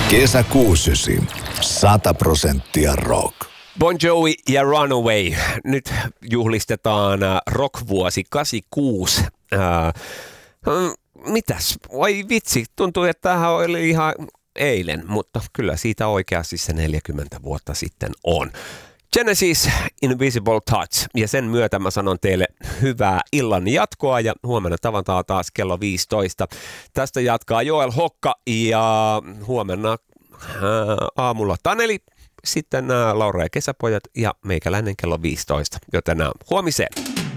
Kesä 69. 100% rock. Bon Jovi ja Runaway. Nyt juhlistetaan rock-vuosi 86. Mitäs? Oi vitsi, tuntuu, että tämähän oli ihan eilen, mutta kyllä siitä oikeasti se 40 vuotta sitten on. Genesis Invisible Touch, ja sen myötä mä sanon teille hyvää illan jatkoa, ja huomenna tavataan taas kello 15. Tästä jatkaa Joel Hokka, ja huomenna aamulla Taneli, sitten Laura ja Kesäpojat, ja meikäläinen kello 15, joten huomiseen.